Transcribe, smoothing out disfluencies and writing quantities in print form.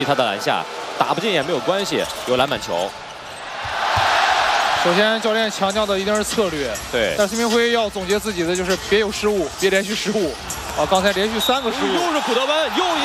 他的篮下，打不进也没有关系，有篮板球。 首先，教练强调的一定是策略。 对。 但孙铭徽要总结自己的就是别有失误，别连续失误。啊，刚才连续3个失误。 又是古德温，又一。